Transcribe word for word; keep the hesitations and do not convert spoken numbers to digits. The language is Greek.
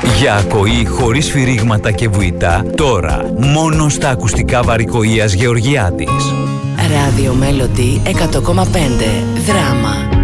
Για ακοή χωρίς σφυρίγματα και βουητά, τώρα μόνο στα ακουστικά Βαρικοΐας Γεωργιάδης. Ράδιο Μέλοντι εκατό κόμμα πέντε. Δράμα.